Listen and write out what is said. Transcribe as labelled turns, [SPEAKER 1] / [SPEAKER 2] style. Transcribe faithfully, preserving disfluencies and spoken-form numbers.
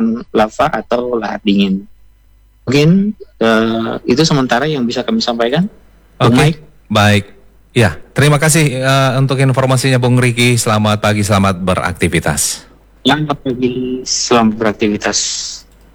[SPEAKER 1] letupan lava atau lahar dingin. Mungkin uh, itu sementara yang bisa kami sampaikan.
[SPEAKER 2] Oke, okay. Baik. Ya, terima kasih uh, untuk informasinya Bung Riki. Selamat pagi, selamat beraktivitas.
[SPEAKER 1] Selamat pagi, selamat beraktivitas.